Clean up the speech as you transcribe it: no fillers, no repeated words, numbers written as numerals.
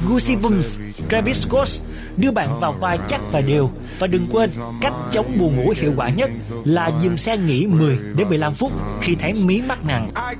Goosebumps, Travis Scott đưa bạn vào vai chắc và đều. Và đừng quên, cách chống buồn ngủ hiệu quả nhất là dừng xe nghỉ 10 đến 15 phút khi thấy mí mắt nặng.